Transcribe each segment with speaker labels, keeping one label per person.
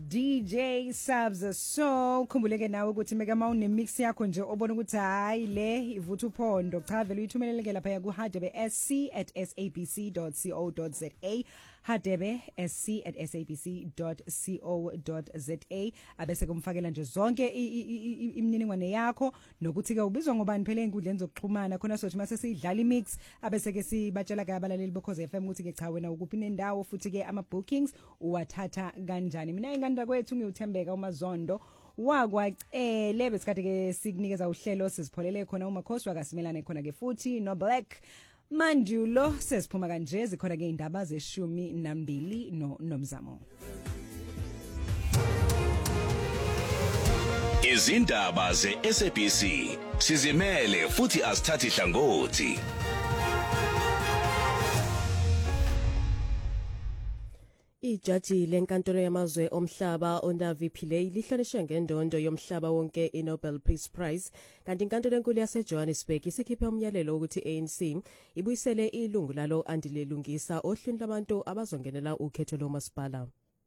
Speaker 1: DJ Subs. So khumbuleke nawe ukuthi meka mawune mix yakho nje obona ukuthi hayi le ivutha uphondo cha vele uyithumeleleke lapha ku hadebe@sabc.co.za hadebe@sabc.co.za abese kumfakela nje zonke imininingwane yakho nokuthi ke ubizwa ngobani phela enkundleni zokuxhumana khona sothi mase sidlala imix abese ke sibatshela ke abalaleli bokhoze FM ukuthi ke cha wena ukuphi nendawo futhi ke ama bookings uwathatha kanjani. Mina inganda kwethu ngiyuthembeka uMazondo wakwacele besikade ke sikunikeza uhlelo sizipholele khona uMakhosi akasimelane khona ke futhi no Black Mandulo sesiphuma kanje zikhona ke indaba ze12 nomzamo.
Speaker 2: Izindaba ze-SABC sizimele futhi asithathi hlangothi.
Speaker 3: Ijaji lenkantolo yamazwe omhlaba uNavi Pillay lihlonishwe ngendondo yomhlaba wonke iNobel Peace Prize kanti inkantolo enkulu yaseJohannesburg isikhiphe umyalelo ukuthi ANC ibuyisele ilungu lalo Andile Lungisa ohlwini labantu abazongenela ukhetho lomasipala.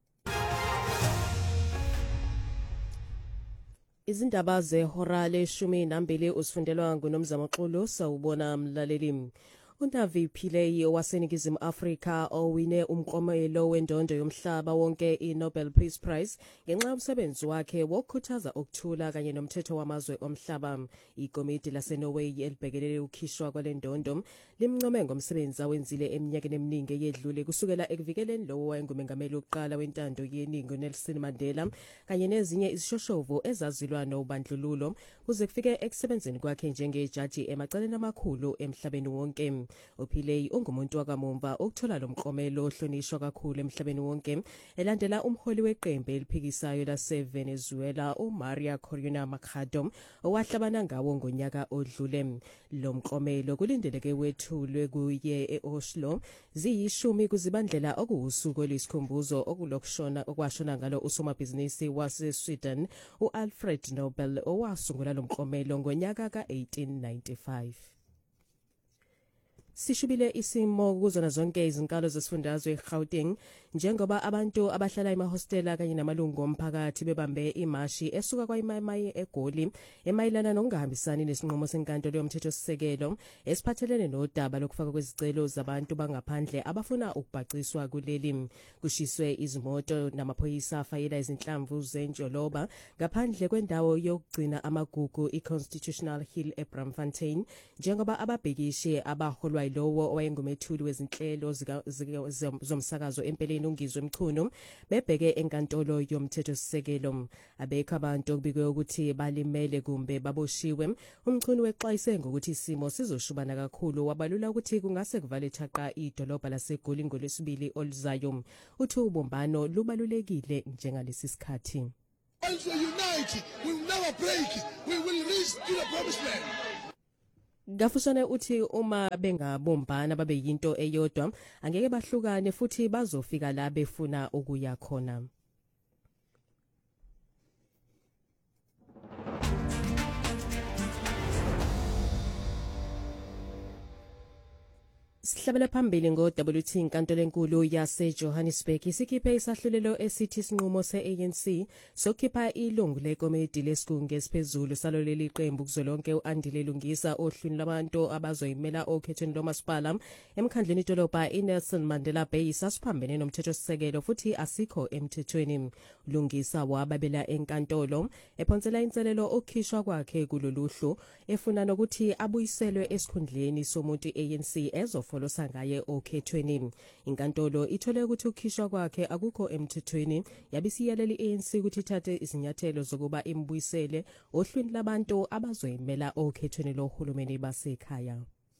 Speaker 3: Izindaba zehora le-12 usifundelwa nguNomzamo Xulu sawubona mlaleli. uNavi Pillay waseningizimu Afrika owine umklomelo wendondo yomhlaba wonke iNobel Peace Prize ngenxa yomsebenzi wakhe wokukhuthaza ukuthula kanye nomthetho wamazwe omhlaba. Ikomiti laseNorway elibhekelele ukukhishwa kwalendondo limncome ngomsebenzi awenzile eminyakeni eminingi eyedlule kusukela ekuvikeleni lowo wayengumengameli wokuqala wentando yeningi Nelson Mandela kanye nezinye izishoshovu ezazilwa nobandlululo kuze kufike ekusebenzeni kwakhe njengejaji emacaleni amakhulu emhlabeni wonke. uPillay ungumuntu wakamumva ukuthola lo mklomelo ohlonishwa kakhulu emhlabeni wonke elandela umholi weqembu eliphikisayo laseVenezuela uMaria Corina Machado owahlabana ngawo ngonyaka odlule. Lo mklomelo kulindeleke wethulwe kuye eOslo ziyishumi kuzibandlela okuwusuku oluyisikhumbuzo okulokushona okwashona ngalo usomabhizinisi waseSweden uAlfred Nobel owasungula lo mklomelo ngonyaka ka1895. Sishubile isimo kuzona zonke izinkalo zesifundazwe eGauteng njengoba abantu abahlala emahostela kanye namalungu omphakathi bebambe imashi esuka kwayimayi eGoli emayilana nokungahambisani nesinqumo senkantolo yomthethosisekelo esiphathelene nodaba lokufaka kwezicelo zabantu bangaphandle abafuna ukubhaciswa kuleli. Kushiswe izimoto namaphoyisa afayela izinhlamvu zenjoloba ngaphandle kwendawo yokugcina amagugu iConstitutional Hill eBramfontein njengoba ababhekishi abaholwa lowo owayengumethuli wezinhlelo zomsakazo empeleni uNgizwe Mchunu bebheke enkantolo yomthethosisekelo. Abekho abantu kubikwe ukuthi balimele kumbe baboshiwe. uMchunu wexwayise ngokuthi isimo sizoshubana kakhulu wabalula ukuthi kungase kuvale thaqa idolobha laseGoli ngolwesibili oluzayo. Uthi ubumbano lubalulekile njengalesi sikhathi.
Speaker 4: Once we unite, we will never break. We will reach to the promised land.
Speaker 3: Gafushane uthi uma bengabombana babe yinto eyodwa angeke bahlukane futhi bazofika la befuna ukuya khona. Sihlabela phambili ngo-WT inkantolo enkulu yaseJohannesburg isikhiphe isahlulelo esithi sinqumo se-ANC sokukhipha ilungu lekomiti lesigungu esiphezulu salo leli qembu kuzolonke uAndile Lungisa ohlwini labantu abazoyimela okhethweni lomasipala emkhandleni idolobha iNelson Mandela Bay sasiphambene nomthethosisekelo futhi asikho emthethweni. Lungisa wababela enkantolo ephonsela inselelo okukhishwa kwakhe kuloluhlu efuna nokuthi abuyiselwe esikhundleni somuntu ANC ezofolosa ngaye okhethweni. Inkantolo ithole ukuthi ukukhishwa kwakhe akukho emthethweni yabisiyalela iANC ukuthi ithathe izinyathelo zokuba imbuyisele ohlwini labantu abazoyimela okhethweni lohulumeni basekhaya.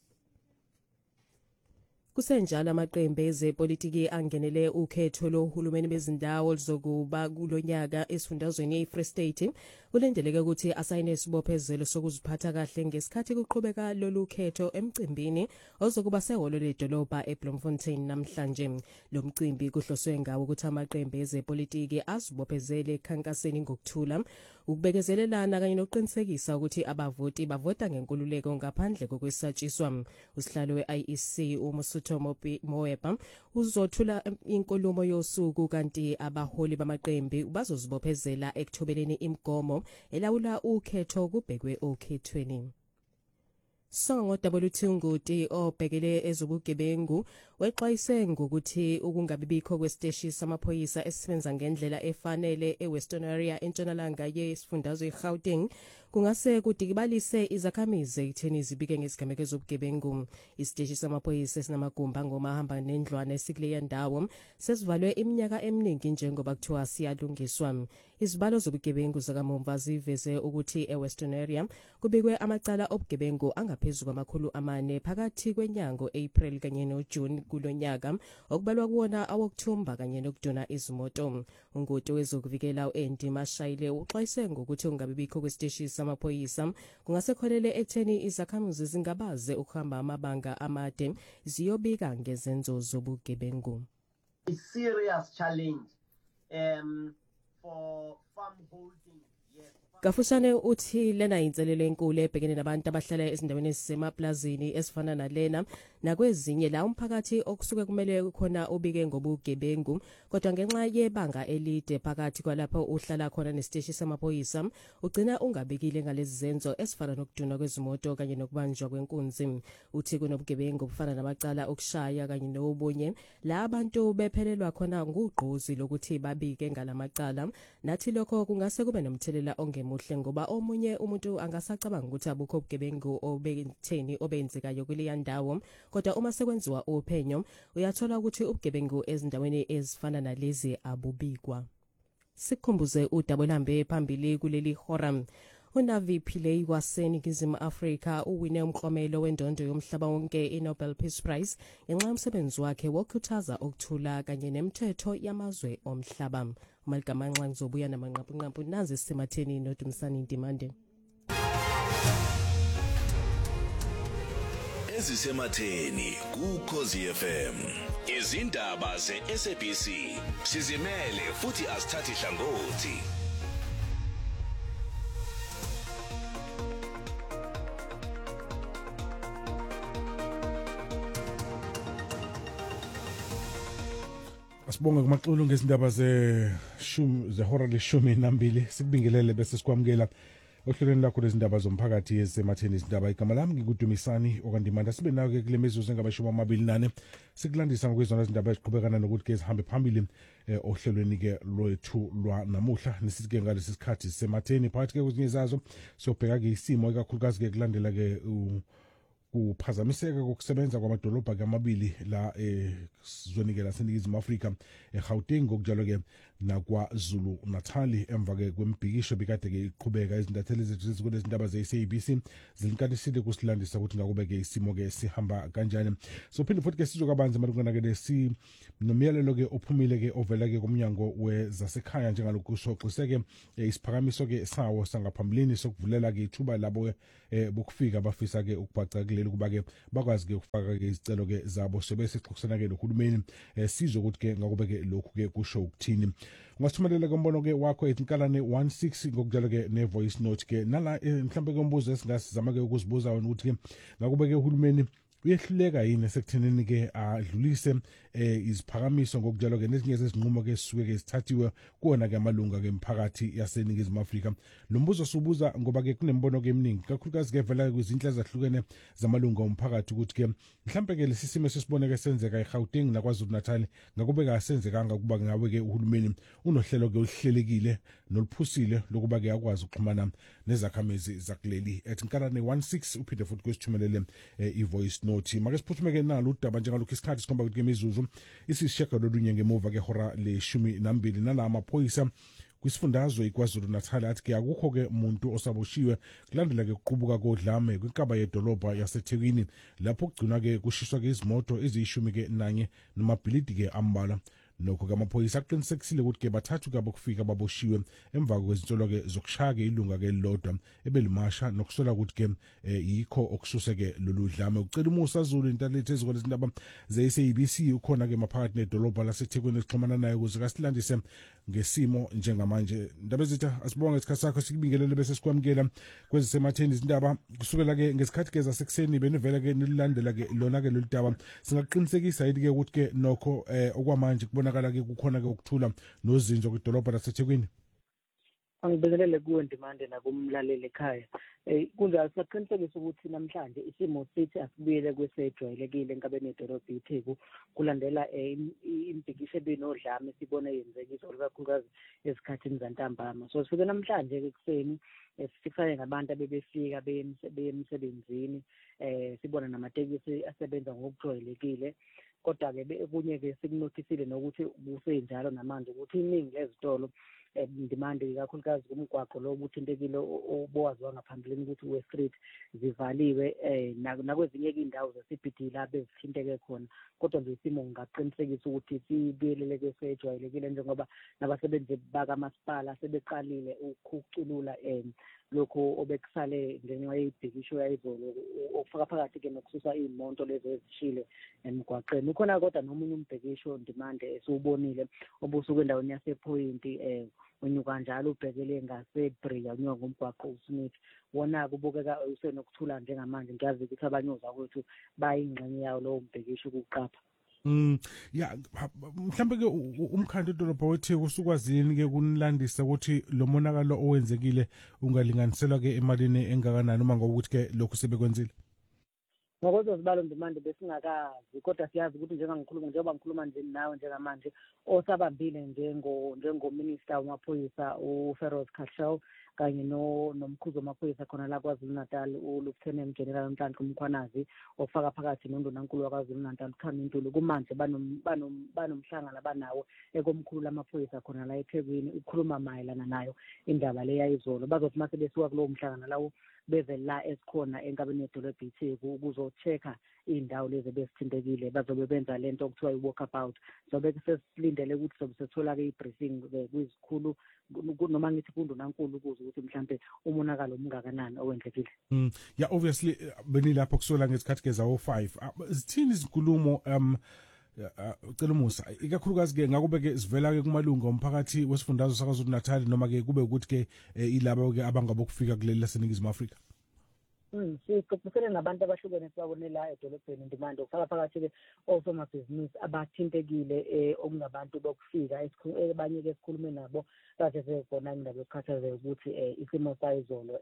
Speaker 3: Kusenjalo amaqembu ezepolitiki angenele ukhetho lohulumeni bezindawo zokuba kulonyaka esifundazweni eFree State kulindeleke ukuthi asayine isibophezelo sokuziphatha kahle ngesikhathi kuqhubeka lolu khetho emcimbini ozokuba sehholo ledolobha eBloemfontein namhlanje. Lo mcimbi kuhloswe ngawo ukuthi amaqembu ezepolitiki azibophezele ekhankaseni ngokuthula ukubekezelelana kanye nokuqinisekisa ukuthi abavoti bavota ngenkululeko ngaphandle kokwesatshiswa. Usihlalo we-IEC uMosotho Moepa uzothula inkulumo yosuku kanti abaholi bamaqembu bazozibophezela ekuthobeleni imigomo elawula ukhetho kubhekwe okhethweni. Songo WT Ngudi obhekele ezobugebengu wexwayise ngokuthi ukungabibikho kwesiteshi samaphoyisa esisebenza ngendlela efanele eWestern Area entshonalanga yesifundazwe iGauteng kungase kudikibalise izakhamizi ekutheni zibike ngesigameko ezobugebengu. Isiteshi samaphoyisa esinamagumba ngomahamba nendlwana esikuleya ndawo sesivalwe iminyaka eminingi njengoba kuthiwa siyalungiswa. Izibalo zobugebengu zakamumva ziveze ukuthi eWestern Area kubikwe amacala obugebengu angaphezulu kwama400 phakathi kwenyango April kanye noJune kulonyaka okubalwa kuwona awokthumba kanye nokuduna izimoto. Ungoti wezokuvikela uAndy Mashayile uxwayise ngokuthi ungabibikho kwesiteshi samaphoyisa kungasekholele ekutheni izakhamuzi zingabaze ukuhamba amabanga amade ziyobika ngezenzo zobugebengu.
Speaker 5: A serious challenge for farm holding. Yes.
Speaker 3: Kafushane uthi lena inselelo enkulu ebhekene nabantu abahlala ezindaweni ezisemaplazini esifana nalena nakwezinye la umphakathi okusuke kumele khona ubike ngobugebengu kodwa ngenxa yebanga elide phakathi kwalapho uhlala khona nesiteshi samaphoyisa ugcina ungabikile ngalezi zenzo esifana nokuduna kwezimoto kanye nokubanjwa kwenkunzi. Uthi kunobugebengu obufana namacala okushaya kanye nobunye la abantu bephelelwa khona ngugqozi lokuthi babike ngalamacala nathi lokho kungase kube nomthelela ongemuhle ngoba omunye umuntu angasacabanga ukuthi abukho ubugebengu obetheni obenzekayo kuleya ndawo kodwa uma sekwenziwa uphenyo uyathola ukuthi ubugebengu ezindaweni ezifana nalezi abubikwa. Sikhumbuze uDabolambe phambili kuleli hora. UNavi Pillay waseNingizimu Afrika uwine umklomelo wendondo yomhlaba wonke iNobel Peace Prize ngenxa yomsebenzi wakhe wokukhuthaza ukuthula kanye nemithetho yamazwe omhlaba. Umalgamanxa ngizobuya namanqaphu nazi sisematheni noDumsani Ndimande.
Speaker 2: Ezisematheni kuKhosi FM. Izindaba zeSABC sizimele futhi asithathi hlangothi.
Speaker 6: Asibonge kumaxulu ngezindaba zehora le12 sikubingelele bese sikwamukela ohlelweni lakho lezindaba zomphakathi ezisematheni izindaba. Igama lami ngikudumisani okandimanda sibe nayo ke kule mizuzu engaba24 sikulandisa ngokwezona izindaba eziqhubekana nokuthi ke sihambe phambili ohlelweni ke lwethu lwanamuhla nisithi ke ngalesi sikhathi sisematheni phakathi ke kwezinye zazo siyobheka ke isimo ikakhulukazi ke kulandela ke kuphazamiseka kokusebenza kwamadolobha kamabili la ezweni ke laseNingizimu Afrika eGauteng ngokunjalo ke nakwaZulu Natal emva ke kwembhikisho bikade ke iqhubeka izintatheli zethu zezikole izindaba zeSABC zilinkanisile kusilandisa ukuthi ngakube ke isimo ke sihamba kanjani. So phinde futhi ke sizokabanzi malungana ke lesi nomyalelo ke ophumile ke ovela ke kumnyango wezasekhaya njengalokhu kusoxiseke isiphakamiso ke sawo sangaphambilini sokuvulela ke ithuba labo bokufika bafisa ke ukubhaca kuleli kuba ke bakwazi ke ukufaka ke izicelo ke zabo sebese sixoxisana ke nohulumeni sizwe ukuthi ke ngakube ke lokhu ke kusho ukuthini. Ungasithumelela ke umbono ke wakho etinkalane 16 ngokunjalo ke ne voice note ke nala mhlambe ke umbuzo esingasizama ke ukuzibuza wona ukuthi ke ngakube ke uhulumeni uyehluleka yini sekuthenini ke adlulise iziphakamiso ngokunjalo ke nezinye zezinqumo ke sisuke ke sithathiwe kuona ke amalunga ke emphakathi yaseNingizimu Afrika. Lo mbuzo subuza ngoba ke kunembono ke eminingi kakhulukazi ke vela kwizinhla ezahlukene zamalunga omphakathi ukuthi ke mhlambe ke lesisimo sesiboneke senzeka eGauteng nakwaZulu Natal ngakube kasenzekanga kuba ngawe ke uhulumeni unohlelo ke oluhlelekile noluphusile lokuba ke akwazi ukuxhumana nezakhamezi zakuleli etinkalane 16 uphinde futhi kwesithumelele ivoice note. Make siphuthume ke nalo udaba njengalokho isikhathi sikhomba ukuthi ke imizuzu isisheka lolunye ngemuva ke hora le12 nala amaphoyisa kwisifundazwe iKwaZulu Natal athi ke akukho ke umuntu osaboshiwe kulandela ke ukuqubuka kodlame kwinkaba yedolobha yaseThekwini lapho kugcina ke kushiswa ke izimoto eziyishumi ke nanye nomabhilidi ke ambala. Nokho ke amaphoyisa aqinisekisile ukuthi ke bathathu ke abokufika baboshiwe emva kwezinsolo ke zokushaya ke ilunga ke lodwa ebelimasha nokusola ukuthi ke yikho okususeke lolu dlame. Ucela umusa Zulu intalethe ezikole izindaba zeSABC ukhona ke maphakathi nedolobha laseThekwini exhumana naye ukuze kasilandise ngesimo njengamanje. Ndaba zitha asibonge isikhathi sakho sikubingelele bese sikwamukela kwezisematheni izindaba kusukela ke ngesikhathi ke zasekuseni benivela ke nilandela ke lona ke loludaba. Singaqinisekisa yini ke ukuthi ke nokho okwamanje kubonakala ke kukhona ke ukuthula nozinzo kwidolobha laseThekwini.
Speaker 7: Angibingelele kuwe Ndimande nakumlaleli ekhaya. Kunjalo siyaqinisekisa ukuthi namhlanje isimo sithi asibuyele kwesejwayelekile enkabeni yedolobha iTheku kulandela impikisho ebenodlame sibone yenzekisa olukakhulukazi esikhathini zantambama. So sifike namhlanje ke kuseni sifike ngabantu abebefika bemsebenzini sibona namatekisi asebenza ngokujwayelekile. Kodwa ke kunye ke sikunothisile nokuthi kusenjalo namanje ukuthi iningi lezitolo Ndimande kakhulukazi kumgwaqo lo ubuthintekile obowaziwa ngaphambilini ukuthi we-street zivaliwe nakwezinye indawo ze-CBD la bezithinteke khona. Kodwa nje isimo ngaqinisekisa ukuthi sibuyelele kwesejwayelekile njengoba nabasebenzi bakamasipala sebeqalile ukuculula lokho obekusale ngenxa yebhikisho yayizolo okufaka phakathi ke nokususa iy'monto lezo ezishile emgwaqeni. Ukhona kodwa nomunye umbhekisho Ndimande esiwubonile obusuke endaweni yasePoint unyuka njalo ubhekele ngaseBriya unyuka ngomgwaqo uSmith. Wona kubukeka usenokuthula njengamanje. Ngiyazi ukuthi abanyoza kwethu bayingxenye yawo lowo mbhekisho ukuqapha.
Speaker 6: Ya mhlambe ke umkhandlu edolobha weTheku usukwazini ke kunilandisa ukuthi lo monakalo owenzekile ungalinganiselwa ke emalini engakanani uma ngoba ukuthi ke lokhu sebekwenzile.
Speaker 7: Ngokuzo zibalo Ndimande besingakazi kodwa siyazi ukuthi njengoba ngikhuluma nje nawe njengamanje osabambile njengominister wamaphoyisa uFeroz Khashoggi kanye nomkhuzi wamaphoyisa khona la KwaZulu-Natal uLieutenant General Nhlanhla Mkhwanazi ofaka phakathi noNdunankulu wakwaZulu-Natal uKhami Ntuli kumanje banomhlangano abanawo ekomkhulu lamaphoyisa khona la eThekwini ukukhuluma mayelana nayo indaba le yayizolo. Bazothi mase besuka kulowo mhlangano lawo beze la esikhona enkabeni yedolobha iTheku ukuzo-check-a iy'ndawo lezi bezithintekile. Bazobe benza lento okuthiwa i-walkabout. Sobe sesilindele ukuthi sobe sethola-ke i-briefing kwizikhulu noma ngithi kuNdunankulu ukuze ukuthi mhlampe umonakalo omngakanani owenzekile.
Speaker 6: Yeah, obviously benilapho kusola ngesikhathi ke zawo 5. Zithini izinkulumo ucela umusa ikakhulukazi ke ngakube ke sivela ke kumalunga omphakathi wesifundazwe saKwaZulu-Natal noma ke kube ukuthi ke ilabo ke abangabokufika kuleli laseNingizimu Afrika?
Speaker 7: Sixoxisene nabantu abahlukene sibabone la edolobheni Ndimande ufaka phakathi ke osomabhizinisi abathintekile okungabantu bokufika abanye ke sikhulume nabo kade sekhona indaba yokukhathazeka ukuthi isimo sayizolo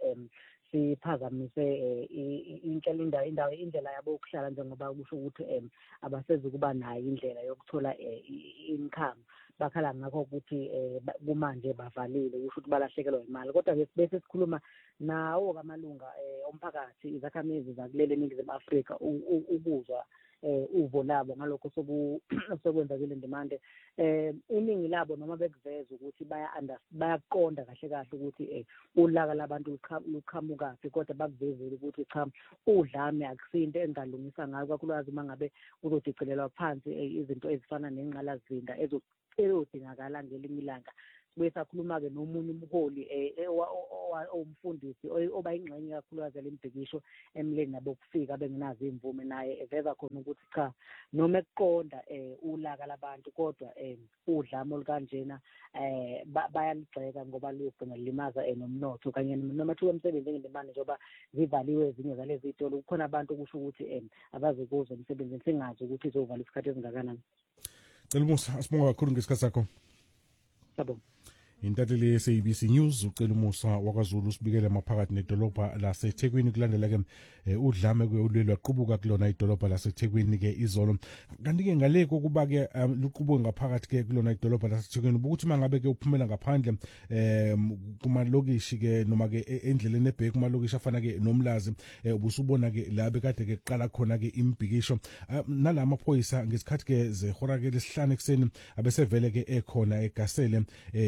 Speaker 7: siphazamise indlela yabo yokuhlala njengoba kusho ukuthi abasezi kuba nayo indlela yokuthola income. Bakhala ngakho ukuthi kumanje bavalile kusho ukuthi balahlekelwa imali. Kodwa ke bese sikhuluma nawo kamalunga omphakathi izakhamizi zakuleli eNingizimu Afrika ukuzwa uvo labo ngalokho sokwenzakile Ndimande. Iningi labo noma bekuveza ukuthi bayaqonda kahle ukuthi ulaka labantu luqhamukaphi kodwa bakuvezile ukuthi cha udlame akusinto engalungisa ngayo kakhulukazi mangabe uzodicelelwa phansi izinto ezifana nenqalazinda ezodingakala ngelinye ilanga. Besakhuluma-ke nomunye umholi owumfundisi obayingxenye kakhulukazi lembhikisho emleni nabo kufika bengenazo imvume naye eveza khona ukuthi cha noma ekuqonda ulaka labantu kodwa udlame olukanjena bayaligxeka ngoba lugcina limaza nomnotho kanye namathuba omsebenzi ngendimane njengoba zivaliwe ezinye zalezi zitolo. Kukhona abantu kusho ukuthi abaze kuzo emsebenzini singazi ukuthi izovala isikhathi esingakanani.
Speaker 6: Cela umusa asibonga kakhulu ngesikhathi sakho.
Speaker 7: Sabo.
Speaker 6: Intatheli ye-SABC News ucela umusa wakwaZulu sibikele maphakathi nedolobha laseThekwini kulandela ke udlame kweulwelwa qubuka kulona idolobha laseThekwini ke izolo. Kanti ke ngale kokuba ke luqubuke ngaphakathi ke kulona idolobha laseThekwini ukuthi mangabe ke uphumela ngaphandle kumalokishi ke noma ke endleleni ebheke kumalokishi afana ke noMlazi ubusubona ke la bekade ke qala khona ke imbhikisho nalama phoyisa ngesikhathi ke zehora ke lesihlanu ekseni abesevele ke ekhona egasele evimba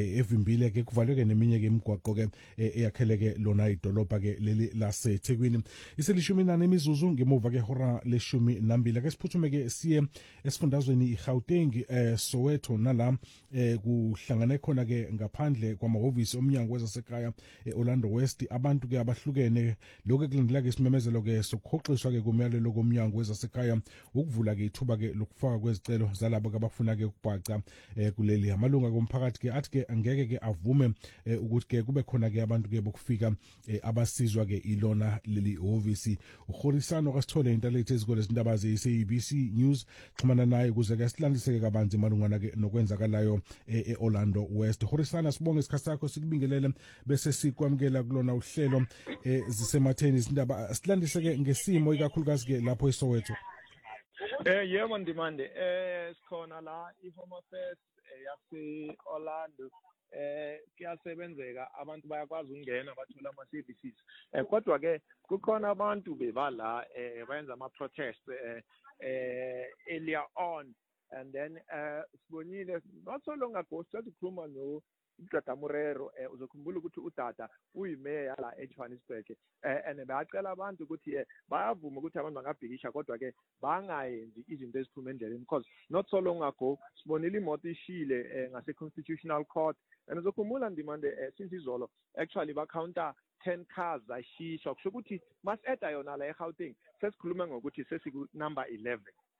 Speaker 6: ithembile ke kuvaleke neminye ke imigwaqo ke eyakheleke lona idolobha ke leli laseThekwini. Iselishumi nane imizuzu ngemuva ke hora leshumi nambili ke siphuthume ke siye esifundazweni iGauteng Soweto nala kuhlangane khona ke ngaphandle kwamahhovisi omnyango wezasekhaya eOrlando West abantu ke abahlukene lokho kulandela ke isimemezelo ke sokhoxiswa ke kumyalelo komnyango wezasekhaya ukuvula ke ithuba ke lokufaka kwezicelo zalabo abafuna ke ukubhaca kuleli amalunga komphakathi ke athi ke angeke ke avume ukuthi ke kube khona ke abantu ke bokufika abasizwa ke ilona leli hhovisi. Uhorisano kasithole intalethe ezikole izindaba ze-SABC News xhumana naye ukuze ke silandiseke kabanzi malungana ke nokwenzakalayo eOrlando West. Horisana sibonge isikhathi sakho sikubingelele bese sikwamukela kulona uhlelo zisematheni izindaba silandise ke ngesimo ikakhulukazi ke lapho eSoweto.
Speaker 8: Yebo Ndimande sikhona la iHome Affairs yase Orlando kuyasebenzeka abantu bayakwazi ukungena bathola ama services kodwa ke kukhona abantu bebala bayenza ama protests earlier on and then sibonile not so long ago sithi ukukhuluma no uDada Murero uzokhumbula ukuthi uDada uyimeya la eJohannesburg and bayacela abantu ukuthi bayavuma ukuthi abantu bangabhikisha kodwa ke bangayenzi izinto eziphuma endleleni because not so long ago sibonile imoto ishile ngase Constitutional Court and uzokhumbula Ndimande since izolo actually ba counter 10 cars zashishwa kusho ukuthi mas eda yona la eGauteng sesikhuluma ngokuthi sesiku number 11.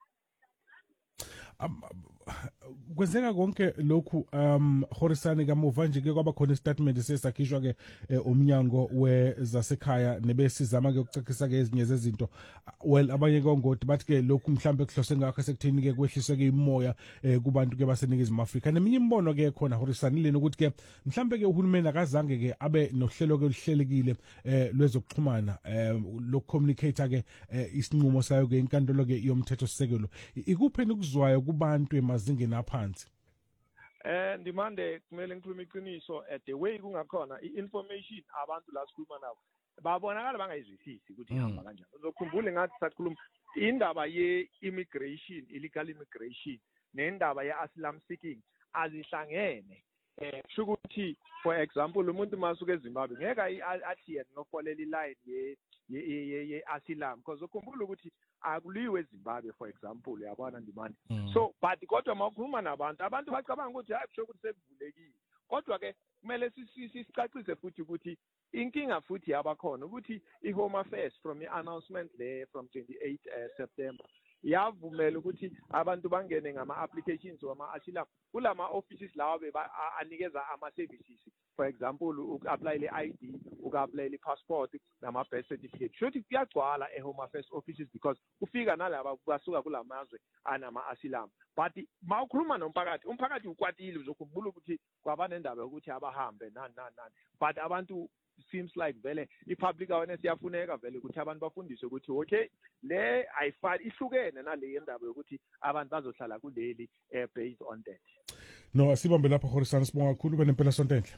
Speaker 6: Kwenzeka konke lokhu Horisani kamuva nje ke kwaba khona istatement sesakhishwa ke umnyango wezasekhaya nebesizama ke ukucacisa ke ezinye zezinto well abanye kongoti bathi ke lokhu mhlambe kuhlose ngakho sekuthini ke kwehliswe ke imoya kubantu ke baseNingizimu Afrika neminye imbono ke khona Horisani leni ukuthi ke mhlambe ke uhulumeni akazange ke abe nohlelo ke oluhlelekile lwezokuxhumana lokucommunicate ke isinqumo sayo ke inkantolo ke yomthetho sisekelo ikuphe nikuzwayo kubantu emazingeni aphansi.
Speaker 8: Ndimande kumele ngikhulume iqiniso the way kungakhona i-information abantu la sikhuluma nabo babonakala bangayizwisisi ukuthi ihamba kanjani. Uzokhumbula ngathi sakhuluma indaba ye-immigration, illegal immigration nendaba ye-asylum seeking azihlangene. Kusho ukuthi for example umuntu masuke eZimbabwe ngeke athi yena nofolela iline ye-asylum because ukhumbula ukuthi akuliwe eZimbabwe for example yabona Ndimande. So but kodwa makukhuluma nabantu abantu bacabanga ukuthi hayi kusho ukuthi sekuvulekile kodwa ke kumele sicacise futhi ukuthi inkinga futhi yabakhona ukuthi iHome Affairs from i-announcement le from 28 September yavumela ukuthi abantu bangene ngama-applications wama-asylum kulama offices lawa anikeza ama-services for example uku-apply le-ID uku-apply le-passport nama-birth certificate shothi kuyagcwala eHome Affairs offices because kufika nalaba basuka kulamazwe anama-asylum but mawukhuluma nomphakathi umphakathi ukwatile uzokhumbula ukuthi kwaba nendaba yokuthi abahambe nani but abantu seems like vele i-public awareness yafuneka vele ukuthi abantu bafundiswe ukuthi okay le ayifani ihlukene nale yendaba yokuthi abantu bazohlala kuleli based on that.
Speaker 6: No asibambe lapha Horisana sibonga kakhulu benempela sonto enhle.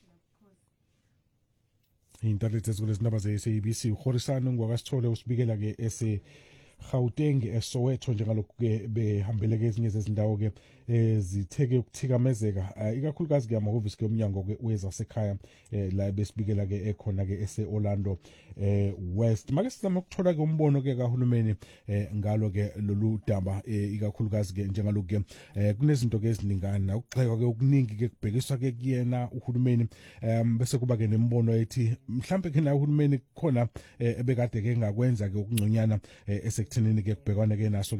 Speaker 6: Intalethe zindaba ze-SABC uHorisana ngwakasithole usibikela ke Gauteng eSoweto njengalokhu ke behambele ke ezinye zezindawo ke zitheke ukuthikamezeka ikakhulukazi ke amahhovisi ke omnyango ke wezasekhaya la besibikela ke ekhona ke eseOrlando West. Make sizama ukuthola ke umbono ke kahulumeni ngalo ke lolu daba ikakhulukazi ke njengalokhu ke kunezinto ke eziningana ukugxeka ke okuningi ke kubhekiswa ke kuyena uhulumeni bese kuba ke nembono ethi mhlambe ke na uhulumeni khona ebekade ke ngakwenza ke ukungconyana ekuthenini ke kubhekwane ke naso